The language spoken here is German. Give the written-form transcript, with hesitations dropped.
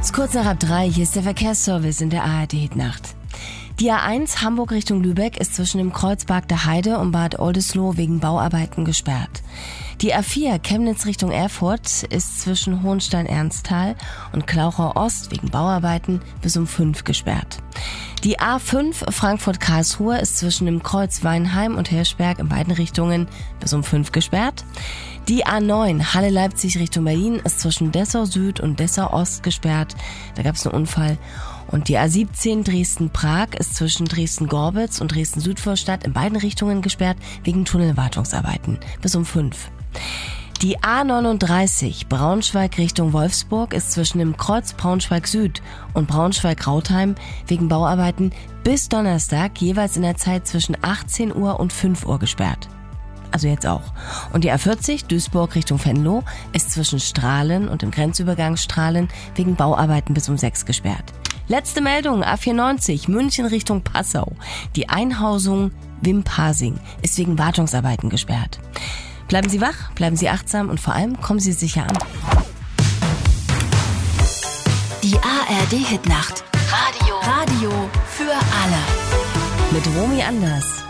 Es ist kurz nach halb 3, hier ist der Verkehrsservice in der ARD-Hitnacht. Die A1 Hamburg Richtung Lübeck ist zwischen dem Kreuzberg der Heide und Bad Oldesloe wegen Bauarbeiten gesperrt. Die A4 Chemnitz Richtung Erfurt ist zwischen Hohenstein-Ernsthal und Klauchau Ost wegen Bauarbeiten bis um 5 gesperrt. Die A5 Frankfurt-Karlsruhe ist zwischen dem Kreuz Weinheim und Hirschberg in beiden Richtungen bis um 5 gesperrt. Die A9 Halle-Leipzig Richtung Berlin ist zwischen Dessau Süd und Dessau Ost gesperrt. Da gab es einen Unfall. Und die A17 Dresden-Prag ist zwischen Dresden-Gorbitz und Dresden-Südvorstadt in beiden Richtungen gesperrt wegen Tunnelwartungsarbeiten bis um 5. Die A39 Braunschweig Richtung Wolfsburg ist zwischen dem Kreuz Braunschweig Süd und Braunschweig-Rautheim wegen Bauarbeiten bis Donnerstag jeweils in der Zeit zwischen 18 Uhr und 5 Uhr gesperrt. Also jetzt auch. Und die A40 Duisburg Richtung Venlo ist zwischen Strahlen und dem Grenzübergang Strahlen wegen Bauarbeiten bis um 6 gesperrt. Letzte Meldung, A94 München Richtung Passau. Die Einhausung Wimpasing ist wegen Wartungsarbeiten gesperrt. Bleiben Sie wach, bleiben Sie achtsam und vor allem kommen Sie sicher an. Die ARD Hitnacht. Radio für alle. Mit Romy Anders.